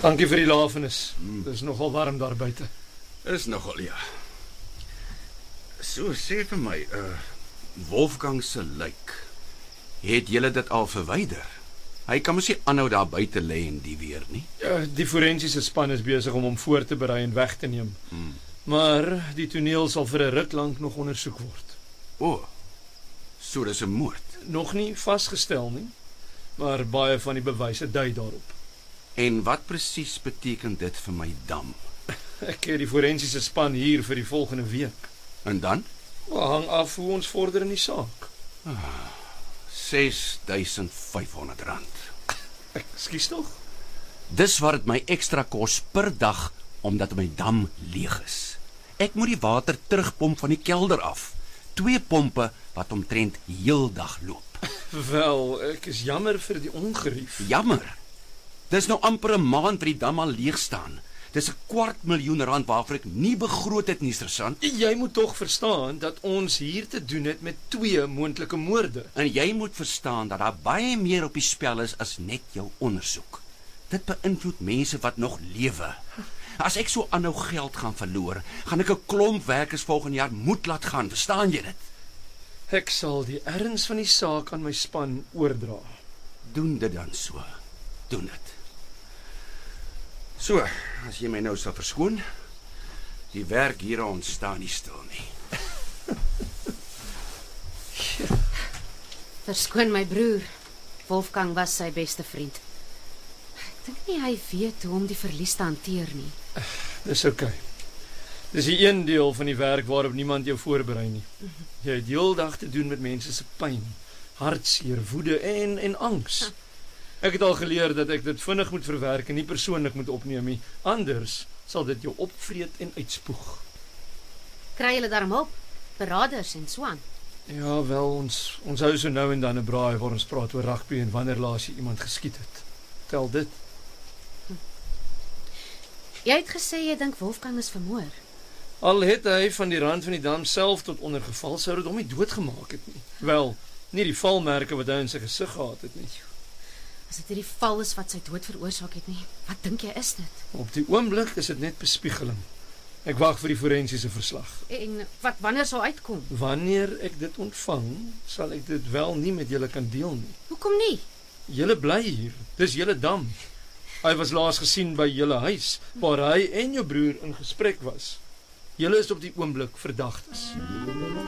Dankie vir die lafenis. Dit is nogal warm daar buite. Is nogal, ja. So, sê vir my, Wolfgang se lijk, het julle dit al verwyder? Hy kan mos nie aanhou daar buite lê en die weer nie. Ja, die forensiese span is besig om hom voor te berei en weg te neem. Maar die toneel sal vir 'n ruk lank nog ondersoek word. O, so dis 'n moord. Nog nie vasgestel nie, maar baie van die bewyse dui daarop. En wat presies beteken dit vir my dam? Ek het die forensiese span hier vir die volgende week. En dan? Maar hang af hoe ons vorder in die saak. R6.500. Ekskuus tog? Dis wat dit my ekstra kos per dag, omdat my dam leeg is. Ek moet die water terugpomp van die kelder af. 2 pompe wat omtrent heeldag loop. Wel, ek is jammer vir die ongerief. Jammer. Dis nou amper 'n maand wat die dam al leeg staan. Dis 'n R250.000 waarvoor ek nie begroot het nie, sergeant. Jy moet tog verstaan dat ons hier te doen het met 2 moontlike moorde. En jy moet verstaan dat daar baie meer op die spel is as net jou ondersoek. Dit beïnvloed mense wat nog lewe. As ek so aanhou geld gaan verloor, gaan ek 'n klomp werkers volgende jaar moet laat gaan, verstaan jy dit? Ek sal die erns van die saak aan my span oordra. Doen dit dan so. Doen dit. So, as jy my nou sal verskoon, die werk hier ontstaan nie stil nie. Verskoon my broer. Wolfgang was sy beste vriend. Ek dink nie hy weet hoe om die verlies te hanteer nie. Dis oukei. Dis die een deel van die werk waarop niemand jou voorberei nie. Jy het heeldag te doen met mense se pyn, hartseer, woede en angs. Ek het al geleer dat ek dit vinnig moet verwerk en nie persoonlik moet opneem nie. Anders sal dit jou opvreet en uitspoeg. Kry julle daarom op? Beraders en so aan. Ja, wel, ons hou so nou en dan 'n braai waar ons praat oor rugby en wanneer laas jy iemand geskiet het. Tel dit. Jy het gesê jy dink Wolfgang is vermoor. Al het hy van die rand van die dam self tot onder geval, sou dit hom nie doodgemaak het nie. Wel, nie die valmerke wat hy in sy gesig gehad het nie. As dit hierdie val is wat sy dood veroorsaak het nie, wat dink jy is dit? Op die oomblik is dit net bespiegeling. Ek wag vir die forensiese verslag. En wat wanneer sou uitkom? Wanneer ek dit ontvang, sal ek dit wel nie met julle kan deel nie. Hoekom nie? Julle bly hier. Dis julle dam. Hy was laas gesien by julle huis, waar hy en jou broer in gesprek was. Julle is op die oomblik verdagtes.